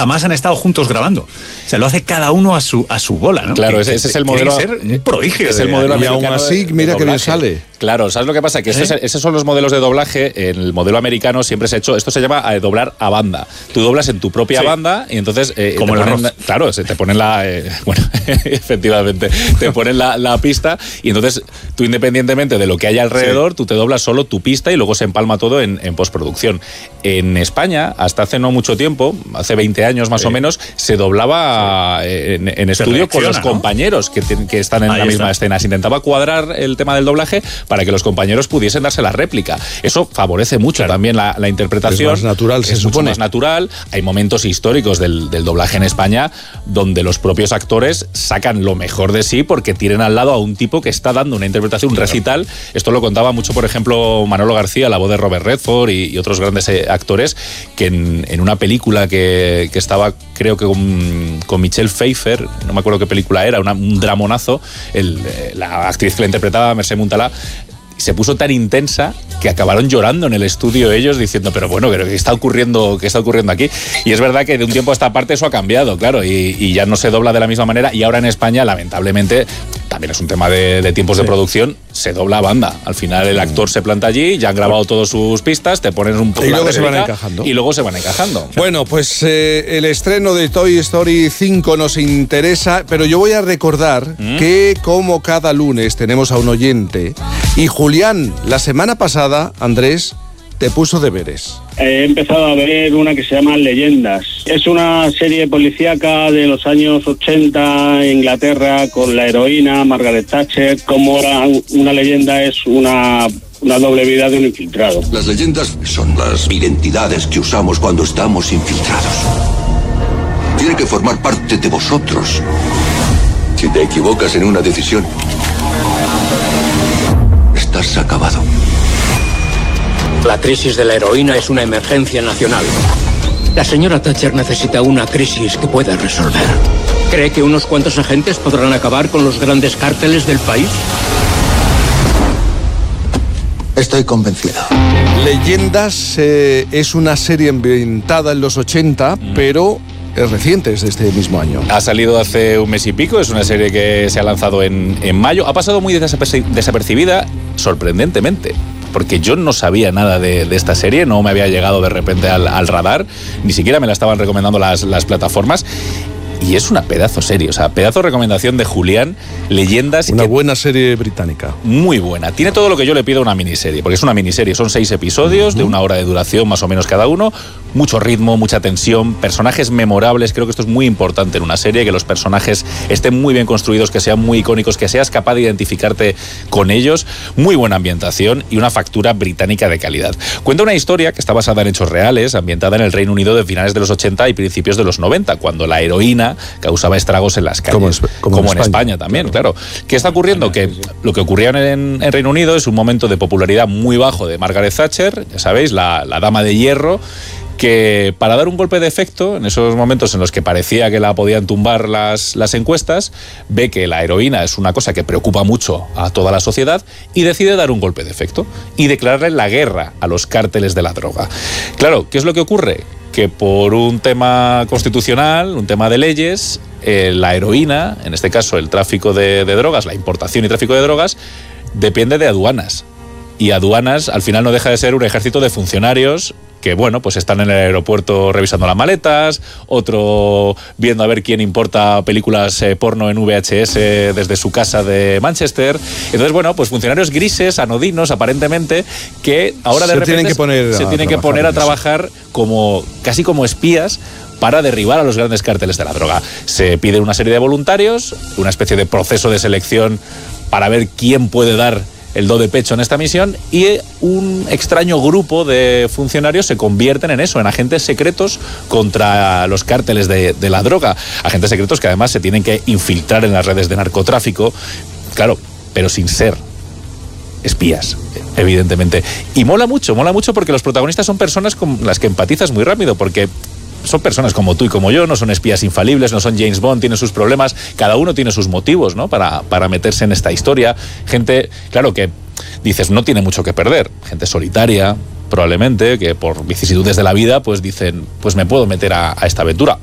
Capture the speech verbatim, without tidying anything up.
jamás han estado juntos grabando. O sea, lo hace cada uno a su a su bola, ¿no? Claro, ese, ese es el modelo. Tiene que ser un prodigio. Es el modelo y aún así, de, mira de que bien sale. Claro, ¿sabes lo que pasa? Que ¿Eh? estos, esos son los modelos de doblaje. En el modelo americano siempre se ha hecho, esto se llama eh, doblar a banda. Tú doblas en tu propia sí. banda y entonces eh, como te el ponen, claro, se te ponen la eh, bueno, efectivamente, te ponen la, la pista y entonces tú, independientemente de lo que haya alrededor, sí. tú te doblas solo tu pista y luego se empalma todo en, en postproducción. En España, hasta hace no mucho tiempo, hace veinte años más sí. o menos, se doblaba sí. en, en estudio con los ¿no? compañeros que, que están en Ahí la misma está. escena. Se intentaba cuadrar el tema del doblaje para que los compañeros pudiesen darse la réplica. Eso favorece mucho claro. también la, la interpretación. Es más natural, se es supone. Es más natural. Hay momentos históricos del, del doblaje en España donde los propios actores sacan lo mejor de sí porque tienen al lado a un tipo que está dando una interpretación, un recital. Esto lo contaba mucho, por ejemplo, Manolo García, la voz de Robert Redford y, y otros grandes eh, actores, que en, en una película que, que estaba, creo que con, con Michelle Pfeiffer, no me acuerdo qué película era, una, un dramonazo, el, eh, la actriz que la interpretaba, Mercè Montalà, se puso tan intensa que acabaron llorando en el estudio ellos diciendo, pero bueno, ¿qué está ocurriendo, qué está ocurriendo aquí? Y es verdad que de un tiempo a esta parte eso ha cambiado, claro, y, y ya no se dobla de la misma manera, y ahora en España, lamentablemente, también es un tema de, de tiempos sí. de producción, se dobla a banda. Al final el actor se planta allí, ya han grabado todas sus pistas, te pones un poco y luego se van encajando. Y luego se van encajando. Bueno, pues eh, el estreno de Toy Story cinco nos interesa, pero yo voy a recordar ¿Mm? que como cada lunes tenemos a un oyente, y Julián, la semana pasada, Andrés, te puso deberes. He empezado a ver una que se llama Leyendas. Es una serie policíaca de los años ochenta en Inglaterra con la heroína Margaret Thatcher. Como era una leyenda es una, una doble vida de un infiltrado. Las leyendas son las identidades que usamos cuando estamos infiltrados. Tiene que formar parte de vosotros. Si te equivocas en una decisión, estás acabado. La crisis de la heroína es una emergencia nacional. La señora Thatcher necesita una crisis que pueda resolver. ¿Cree que unos cuantos agentes podrán acabar con los grandes cárteles del país? Estoy convencido. Leyendas eh, es una serie ambientada en los ochenta, mm. pero es reciente, es de este mismo año. Ha salido hace un mes y pico, es una serie que se ha lanzado en, en mayo. Ha pasado muy desapercibida, sorprendentemente, porque yo no sabía nada de, de esta serie, no me había llegado de repente al, al radar, ni siquiera me la estaban recomendando las, las plataformas. Y es una pedazo serie, o sea, pedazo recomendación de Julián, Leyendas. Una buena serie británica. Muy buena. Tiene todo lo que yo le pido a una miniserie, porque es una miniserie, son seis episodios uh-huh. de una hora de duración más o menos cada uno, mucho ritmo, mucha tensión, personajes memorables. Creo que esto es muy importante en una serie, que los personajes estén muy bien construidos, que sean muy icónicos, que seas capaz de identificarte con ellos. Muy buena ambientación y una factura británica de calidad. Cuenta una historia que está basada en hechos reales, ambientada en el Reino Unido de finales de los ochenta y principios de los noventa, cuando la heroína causaba estragos en las calles, como, es, como, como en, España, España también, claro. claro. ¿Qué está ocurriendo? Que lo que ocurría en, en Reino Unido es un momento de popularidad muy bajo de Margaret Thatcher, ya sabéis, la, la dama de hierro, que para dar un golpe de efecto, en esos momentos en los que parecía que la podían tumbar las, las encuestas, ve que la heroína es una cosa que preocupa mucho a toda la sociedad y decide dar un golpe de efecto y declararle la guerra a los cárteles de la droga. Claro, ¿qué es lo que ocurre? Que por un tema constitucional, un tema de leyes, eh, la heroína, en este caso el tráfico de, de drogas, la importación y tráfico de drogas, depende de aduanas. Y aduanas al final no deja de ser un ejército de funcionarios que, bueno, pues están en el aeropuerto revisando las maletas, otro viendo a ver quién importa películas eh, porno en V H S desde su casa de Manchester. Entonces, bueno, pues funcionarios grises, anodinos, aparentemente, que ahora de se repente tienen que poner se tienen que poner a trabajar como casi como espías para derribar a los grandes cárteles de la droga. Se pide una serie de voluntarios, una especie de proceso de selección para ver quién puede dar el do de pecho en esta misión, y un extraño grupo de funcionarios se convierten en eso, en agentes secretos contra los cárteles de, de la droga. Agentes secretos que además se tienen que infiltrar en las redes de narcotráfico, claro, pero sin ser espías, evidentemente. Y mola mucho, mola mucho porque los protagonistas son personas con las que empatizas muy rápido, porque son personas como tú y como yo, no son espías infalibles, no son James Bond, tienen sus problemas, cada uno tiene sus motivos, ¿no? para, para meterse en esta historia. Gente, claro, que dices, no tiene mucho que perder, gente solitaria, probablemente, que por vicisitudes de la vida, pues dicen, pues me puedo meter a, a esta aventura.